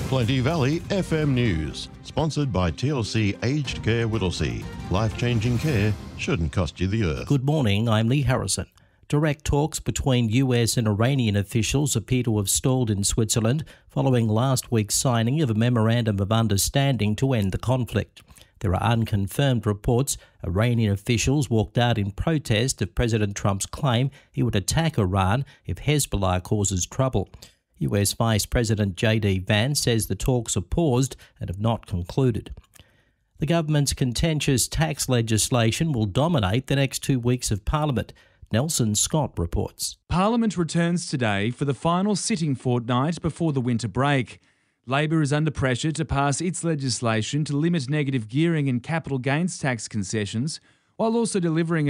Plenty Valley FM News, sponsored by TLC Aged Care Whittlesea. Life-changing care shouldn't cost you the earth. Good morning, I'm Lee Harrison. Direct talks between US and Iranian officials appear to have stalled in Switzerland following last week's signing of a memorandum of understanding to end the conflict. There are unconfirmed reports Iranian officials walked out in protest of President Trump's claim he would attack Iran if Hezbollah causes trouble. US Vice President J.D. Vance says the talks are paused and have not concluded. The government's contentious tax legislation will dominate the next 2 weeks of Parliament. Nelson Scott reports. Parliament returns today for the final sitting fortnight before the winter break. Labor is under pressure to pass its legislation to limit negative gearing and capital gains tax concessions, while also delivering a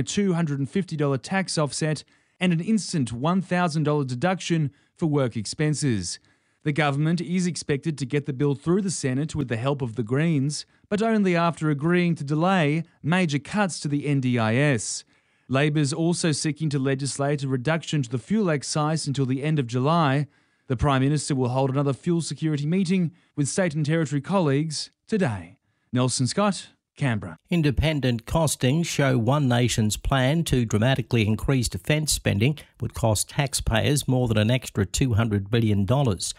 $250 tax offset and an instant $1,000 deduction for work expenses. The government is expected to get the bill through the Senate with the help of the Greens, but only after agreeing to delay major cuts to the NDIS. Labor's also seeking to legislate a reduction to the fuel excise until the end of July. The Prime Minister will hold another fuel security meeting with state and territory colleagues today. Nelson Scott, Canberra. Independent costings show One Nation's plan to dramatically increase defence spending would cost taxpayers more than an extra $200 billion.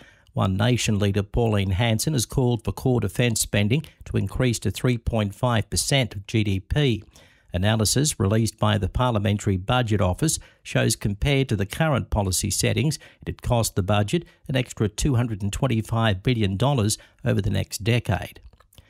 One Nation leader Pauline Hanson has called for core defence spending to increase to 3.5% of GDP. Analysis released by the Parliamentary Budget Office shows compared to the current policy settings, it'd cost the budget an extra $225 billion over the next decade.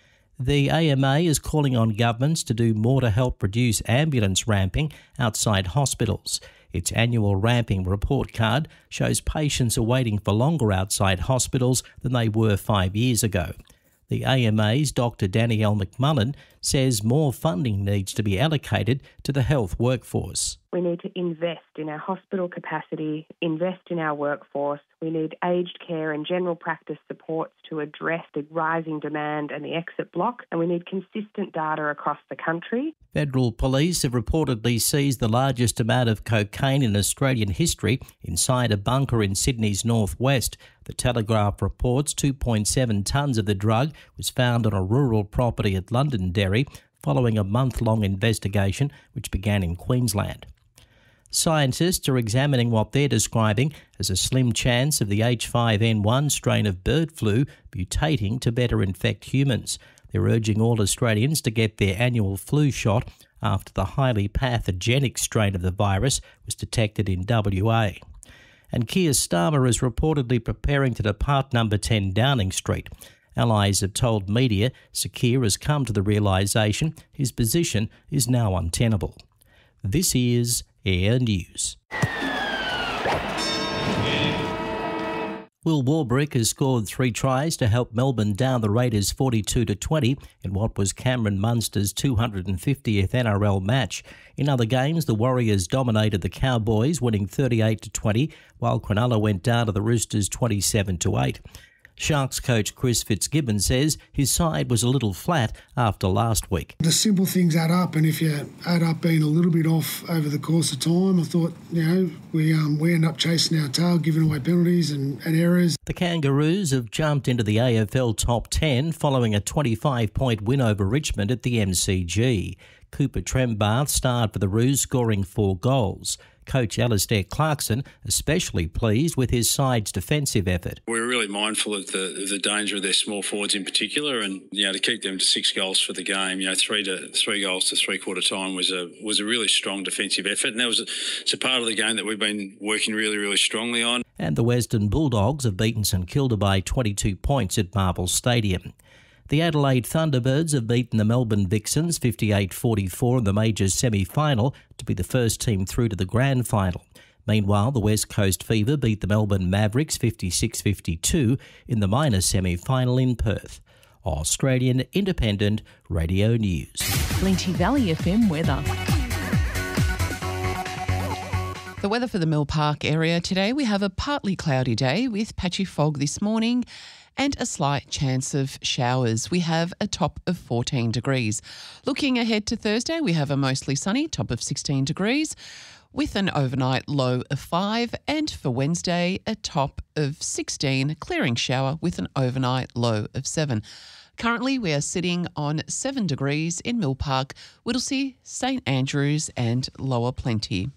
The AMA is calling on governments to do more to help reduce ambulance ramping outside hospitals. Its annual ramping report card shows patients are waiting for longer outside hospitals than they were 5 years ago. The AMA's Dr. Danielle McMullen says more funding needs to be allocated to the health workforce. We need to invest in our hospital capacity, invest in our workforce. We need aged care and general practice supports to address the rising demand and the exit block, and we need consistent data across the country. Federal police have reportedly seized the largest amount of cocaine in Australian history inside a bunker in Sydney's northwest. The Telegraph reports 2.7 tonnes of the drug was found on a rural property at Londonderry following a month-long investigation which began in Queensland. Scientists are examining what they're describing as a slim chance of the H5N1 strain of bird flu mutating to better infect humans. They're urging all Australians to get their annual flu shot after the highly pathogenic strain of the virus was detected in WA. And Keir Starmer is reportedly preparing to depart number 10 Downing Street. Allies have told media Sir Keir has come to the realisation his position is now untenable. This is Air News. Will Warbrick has scored 3 tries to help Melbourne down the Raiders 42-20 in what was Cameron Munster's 250th NRL match. In other games, the Warriors dominated the Cowboys, winning 38-20, while Cronulla went down to the Roosters 27-8. Sharks coach Chris Fitzgibbon says his side was a little flat after last week. The simple things add up, and if you add up being a little bit off over the course of time, I thought, we end up chasing our tail, giving away penalties and errors. The Kangaroos have jumped into the AFL top 10 following a 25-point win over Richmond at the MCG. Cooper Trembath starred for the Roos, scoring 4 goals. Coach Alistair Clarkson especially pleased with his side's defensive effort. We're really mindful of the danger of their small forwards in particular, and to keep them to 6 goals for the game, 3 goals to three-quarter time was a really strong defensive effort, and it's a part of the game that we've been working really, really strongly on. And the Western Bulldogs have beaten St Kilda by 22 points at Marvel Stadium. The Adelaide Thunderbirds have beaten the Melbourne Vixens 58-44 in the majors semi-final to be the first team through to the grand final. Meanwhile, the West Coast Fever beat the Melbourne Mavericks 56-52 in the minor semi-final in Perth. Australian Independent Radio News. Plenty Valley FM weather. The weather for the Mill Park area today, we have a partly cloudy day with patchy fog this morning and a slight chance of showers. We have a top of 14 degrees. Looking ahead to Thursday, we have a mostly sunny top of 16 degrees. with an overnight low of 5, and for Wednesday, a top of 16, clearing shower with an overnight low of 7. Currently, we are sitting on 7 degrees in Mill Park, Whittlesea, St Andrews and Lower Plenty.